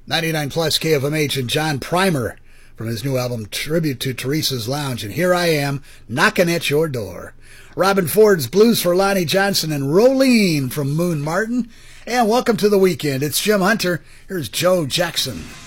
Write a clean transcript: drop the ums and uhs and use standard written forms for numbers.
99 plus KFMH and John Primer from his new album Tribute to Teresa's Lounge. And here I am, knocking at your door. Robin Ford's Blues for Lonnie Johnson and Rolene from Moon Martin. And welcome to the weekend. It's Jim Hunter. Here's Joe Jackson.